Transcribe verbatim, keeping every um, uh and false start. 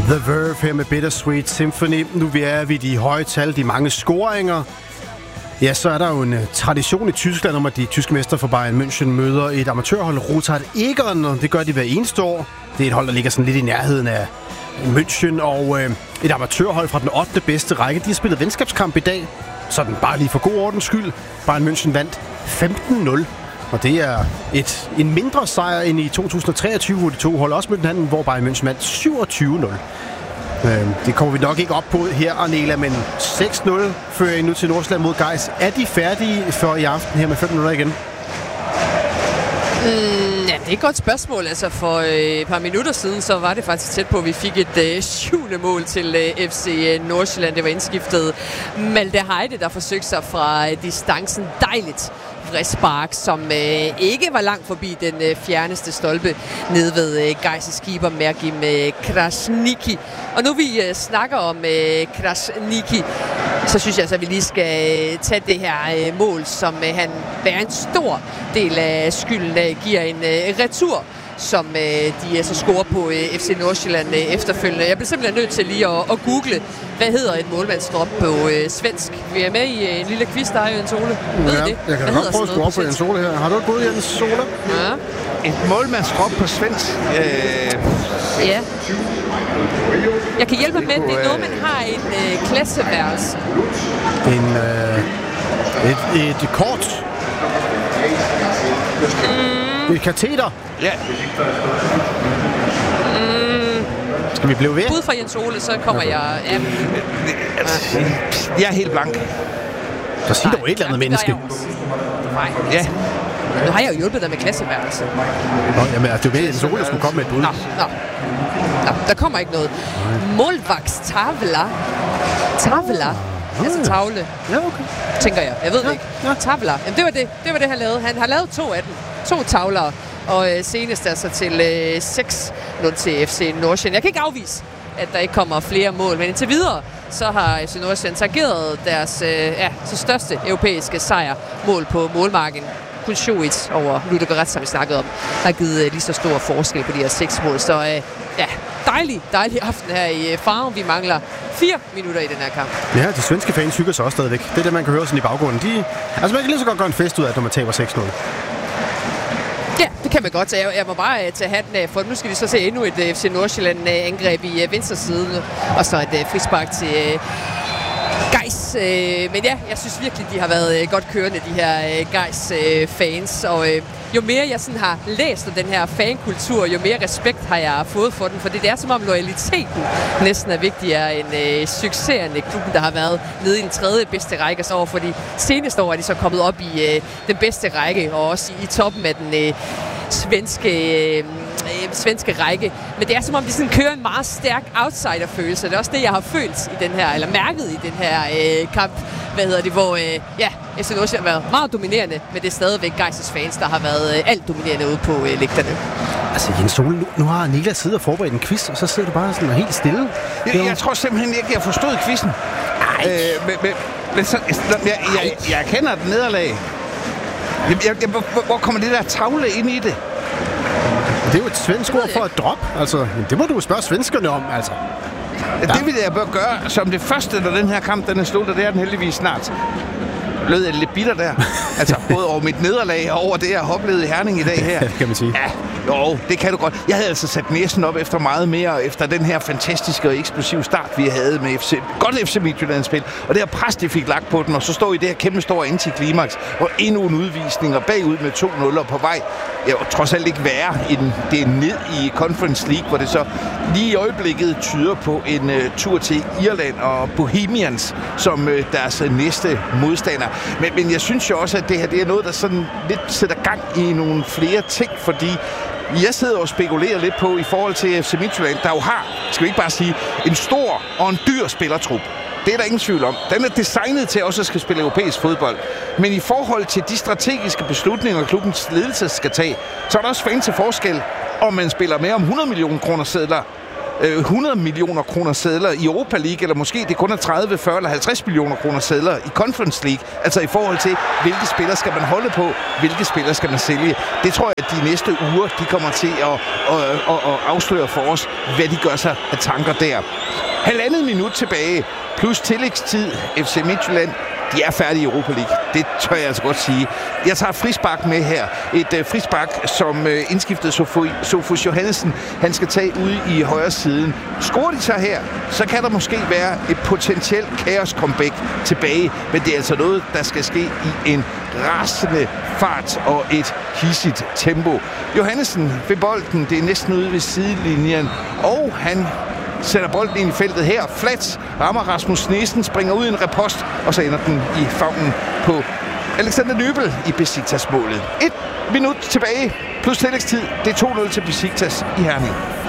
The Verve her med Bittersweet Symphony. Nu er vi de høje tal, de mange scoringer. Ja, så er der jo en uh, tradition i Tyskland om, at de tyske mester fra Bayern München møder et amatørhold, Rotard Egern, og det gør de hver eneste år. Det er et hold, der ligger sådan lidt i nærheden af München, og uh, et amatørhold fra den ottende bedste række. De har spillet venskabskamp i dag, sådan bare lige for god ordens skyld. Bayern München vandt femten nul. Og det er et, en mindre sejr end i to tusind treogtyve, hvor de to hold også mødte hinanden, hvor Bayern München vandt syvogtyve nul. Øh, det kommer vi nok ikke op på her, Arnela, men seks nul fører I nu til Nordsjælland mod Gais. Er de færdige for i aften her med fem minutter igen? Mm, ja, det er et godt spørgsmål. Altså for øh, et par minutter siden, så var det faktisk tæt på, at vi fik et øh, syvende mål til øh, F C Nordsjælland. Det var indskiftet Malte Heide, der forsøgte sig fra øh, distancen. Dejligt frispark, som øh, ikke var langt forbi den øh, fjerneste stolpe nede ved øh, Gais' keeper Mergim øh, Krasniqi. Og nu vi øh, snakker om øh, Krasniqi, så synes jeg altså, at vi lige skal øh, tage det her øh, mål, som øh, han bærer en stor del af skylden af, giver en øh, retur, som øh, de så scorer på øh, F C Nordsjælland øh, efterfølgende. Jeg bliver simpelthen nødt til lige at, at google, hvad hedder et målmandsdrop på øh, svensk. Vi er med i øh, en lille quiz, der er Jens Ole. Ved ja, det? Jeg kan da godt prøve at score op på Jens Ole her. Har du et bud, Jens Ole? Ja. Et målmandsdrop på svensk? Øh... Ja. Jeg kan hjælpe med, det er noget, man har i en øh, klasseværelse. En, øh, et, et kort. Mm. Et kateter. Ja. Mm. Skal vi blive ved? Bud fra Jens Ole, så kommer okay. jeg... Ja. Altså, jeg er helt blank. Så sig dog et eller andet menneske. Nej, ja. Nu har jeg jo hjulpet dig med klasseværelse. Nå, jamen, det er jo Jens Ole, der skulle komme med et bud. Nå, nå. Nå, der kommer ikke noget. Målvagtstavla. Tavla. Oh. Altså tavle. Ja, okay. Tænker jeg. Jeg ved ja, det ikke. Ja. Tavla. Jamen, det var det. Det var det, han lavede. Han har lavet to af dem. To tavler. Og øh, senest altså til øh, seks nul til F C Nordsjælland. Jeg kan ikke afvise, at der ikke kommer flere mål. Men indtil videre, så har F C Nordsjælland targeret deres øh, ja, så største europæiske sejr mål på målmarken. Kun Sjovic over Ludogorets, som vi snakkede om, har givet uh, lige så stor forskel på de her seks mål. Så uh, ja, dejlig, dejlig aften her i uh, Farum. Vi mangler fire minutter i den her kamp. Ja, de svenske fans hygger sig også stadigvæk. Det er det, man kan høre sådan i baggrunden. De, altså, man kan lige så godt gøre en fest ud af, når man taber seks nul. Ja, det kan man godt. Jeg, jeg må bare uh, tage hatten af, for nu skal vi så se endnu et uh, F C Nordsjælland-angreb i uh, venstre side, og så et uh, frispark til... Uh, Gais, øh, men ja, jeg synes virkelig, de har været øh, godt kørende, de her øh, Gais-fans, øh, og øh, jo mere jeg sådan har læst om den her fankultur, jo mere respekt har jeg fået for den, for det er som om loyaliteten næsten er vigtigere end øh, succeserne. Klubben, der har været nede i den tredje bedste række, så over for de seneste år er de så kommet op i øh, den bedste række, og også i, i toppen af den øh, svenske... Øh, svenske række, men det er som om de sådan kører en meget stærk outsider-følelse. Det er også det, jeg har følt i den her, eller mærket i den her øh, kamp, hvad hedder det, hvor øh, ja, F C Nordsjælland har været meget dominerende, men det er stadigvæk Gais' fans, der har været øh, alt dominerende ude på øh, lægterne. Altså Jens Ole, nu, nu har Niklas siddet og forberedt en quiz, og så sidder du bare sådan helt stille. Jeg, jeg tror simpelthen ikke, jeg forstod quizzen. Øh, men, men, men så, jeg, jeg, jeg kender den nederlag. Jeg, jeg, jeg, hvor kommer det der tavle ind i det? Det er jo et svensk ord for at drop. Altså, det må du spørge svenskerne om, altså. Ja. Det vil jeg bør gøre som det første, når den her kamp den er slut, og det er den heldigvis snart. Lød jeg lidt bitter der. Altså, både over mit nederlag og over det, jeg har oplevet i Herning i dag her. Ja, det kan man sige. Ja, jo, det kan du godt. Jeg havde altså sat næsen op efter meget mere, efter den her fantastiske og eksplosive start, vi havde med F C, godt F C Midtjylland-spil. Og det her pres, de fik lagt på den, og så står i det her kæmpe store antiklimaks, og endnu en udvisning, og bagud med to nul på vej. Jeg var trods alt ikke værre end det er ned i Conference League, hvor det så lige i øjeblikket tyder på en uh, tur til Irland og Bohemians som uh, deres uh, næste modstander. Men, men jeg synes jo også, at det her det er noget, der sådan lidt sætter gang i nogle flere ting, fordi jeg sidder og spekulerer lidt på i forhold til F C Midtjylland, der jo har, skal vi ikke bare sige, en stor og en dyr spillertrup. Det er der ingen tvivl om. Den er designet til også at skal spille europæisk fodbold. Men i forhold til de strategiske beslutninger, klubbens ledelse skal tage, så er der også fan til forskel, om man spiller mere om hundrede millioner kroner sedler, hundrede millioner kroner sedler i Europa League, eller måske det kun er tredive, fyrre eller halvtreds millioner kroner sedler i Conference League. Altså i forhold til, hvilke spillere skal man holde på, hvilke spillere skal man sælge. Det tror jeg, at de næste uger, de kommer til at, at, at, at afsløre for os, hvad de gør sig af tanker der. Halvandet minut tilbage, plus tillægstid. F C Midtjylland, de er færdige i Europa League. Det tør jeg altså godt sige. Jeg tager frispark med her. Et uh, frispark, som uh, indskiftede Sofus Johannessen. Han skal tage ude i højre siden. Scorer de så her, så kan der måske være et potentielt kaos-comeback tilbage. Men det er altså noget, der skal ske i en rasende fart og et hissigt tempo. Johannessen ved bolden, det er næsten ude ved sidelinjen. Og han sætter bolden ind i feltet her. Flats rammer Rasmus Sneesen, springer ud i en repost, og så ender den i favnen på Alexander Nübel i Besiktas-målet. Et minut tilbage, plus tillægstid. Det er to nul til Besiktas i Herning.